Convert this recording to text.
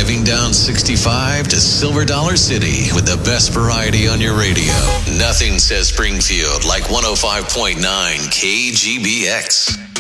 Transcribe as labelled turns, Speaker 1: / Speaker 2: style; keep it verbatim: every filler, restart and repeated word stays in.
Speaker 1: Driving down sixty-five to Silver Dollar City with the best variety on your radio. Nothing says Springfield like one oh five point nine K G B X.